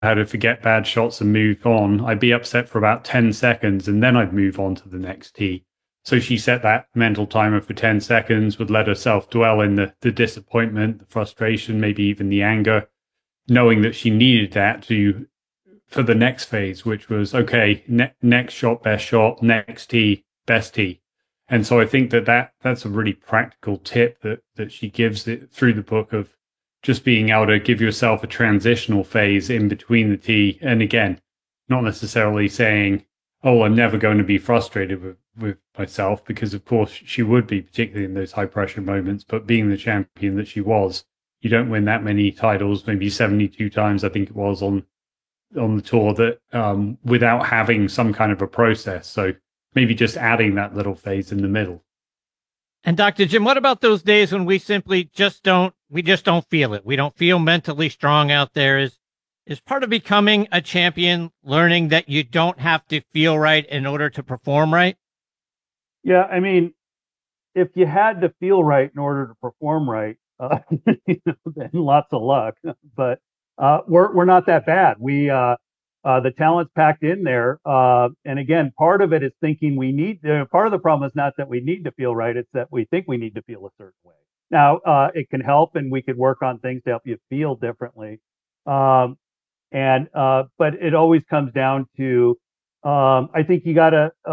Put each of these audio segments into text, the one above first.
how to forget bad shots and move on. I'd be upset for about 10 seconds and then I'd move on to the next tee. So she set that mental timer for 10 seconds, would let herself dwell in the disappointment, the frustration, maybe even the anger, knowing that she needed that to for the next phase, which was okay, next shot, next tee, best tee. And so I think that's a really practical tip that she gives it through the book of just being able to give yourself a transitional phase in between the tee. And again, not necessarily saying, oh, I'm never going to be frustrated with myself, because of course she would be, particularly in those high pressure moments. But being the champion that she was, you don't win that many titles, maybe 72 times, I think it was on the tour, that without having some kind of a process. So maybe just adding that little phase in the middle. And Dr. Jim, what about those days when we simply just don't feel it? We don't feel mentally strong out there. Is part of becoming a champion learning that you don't have to feel right in order to perform right? Yeah, I mean, if you had to feel right in order to perform right, then lots of luck. But we're not that bad. The talent's packed in there, and again, part of it is thinking we need. Part of the problem is not that we need to feel right; it's that we think we need to feel a certain way. Now, it can help, and we could work on things to help you feel differently. Um, and But it always comes down to, I think you got to,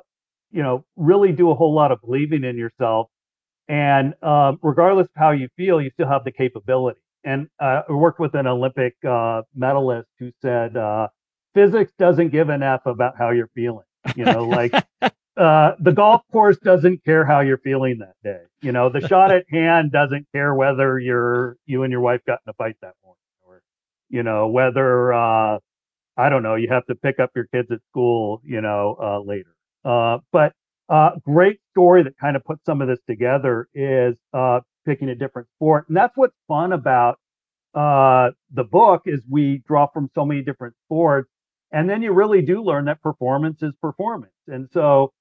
really do a whole lot of believing in yourself, and regardless of how you feel, you still have the capability. And I worked with an Olympic medalist who said, physics doesn't give an F about how you're feeling. Like the golf course doesn't care how you're feeling that day. The shot at hand doesn't care whether you and your wife got in a fight that morning, or whether I don't know, you have to pick up your kids at school, later. But Great story that kind of puts some of this together is picking a different sport, and that's what's fun about the book is we draw from so many different sports, and then you really do learn that performance is performance. And so,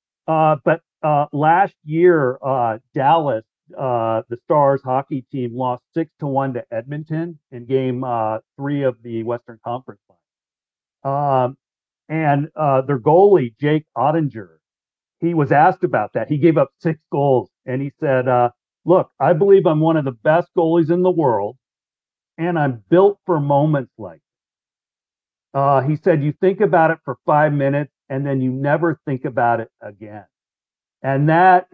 last year, Dallas, the Stars hockey team, lost 6-1 to Edmonton in Game 3 of the Western Conference Final. And Their goalie, Jake Ottinger, he was asked about that. He gave up 6 goals, and he said, "Look, I believe I'm one of the best goalies in the world, and I'm built for moments like." He said, "You think about it for 5 minutes, and then you never think about it again." And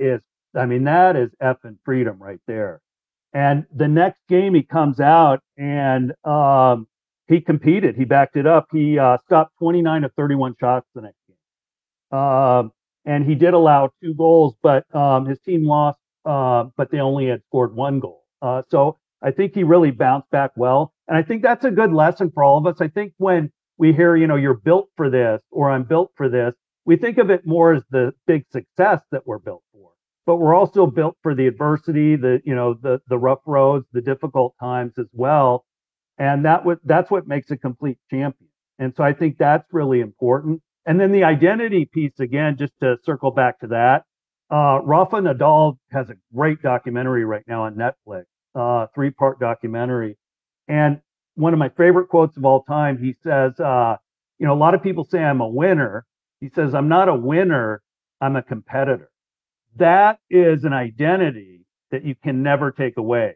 that is effing freedom right there. And the next game, he comes out and he competed. He backed it up. He stopped 29 of 31 shots the next game. And he did allow 2 goals, but his team lost, but they only had scored 1 goal. So I think he really bounced back well. And I think that's a good lesson for all of us. I think when we hear, you're built for this, or I'm built for this, we think of it more as the big success that we're built for. But we're also built for the adversity, the rough roads, the difficult times as well. And that's what makes a complete champion. And so I think that's really important. And then the identity piece, again, just to circle back to that, Rafa Nadal has a great documentary right now on Netflix, 3-part documentary. And one of my favorite quotes of all time, he says, a lot of people say I'm a winner. He says, "I'm not a winner, I'm a competitor." That is an identity that you can never take away.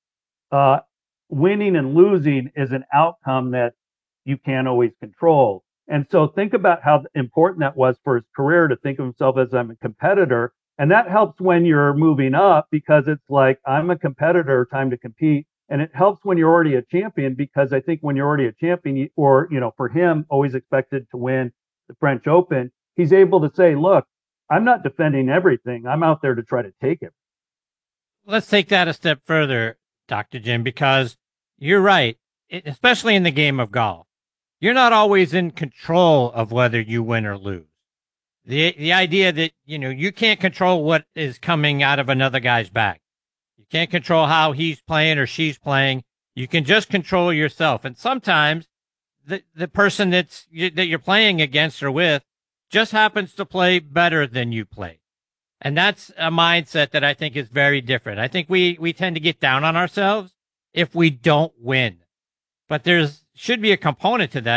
Uh, Winning and losing is an outcome that you can't always control. And so think about how important that was for his career, to think of himself as I'm a competitor. And that helps when you're moving up, because it's like, I'm a competitor, time to compete. And it helps when you're already a champion, because I think when you're already a champion, or, for him, always expected to win the French Open, he's able to say, look, I'm not defending everything. I'm out there to try to take it. Let's take that a step further, Dr. Jim, because you're right, especially in the game of golf. You're not always in control of whether you win or lose. The idea that, you can't control what is coming out of another guy's back. You can't control how he's playing or she's playing. You can just control yourself. And sometimes the person that you're playing against or with just happens to play better than you play. And that's a mindset that I think is very different. I think we tend to get down on ourselves if we don't win. But there's should be a component to that.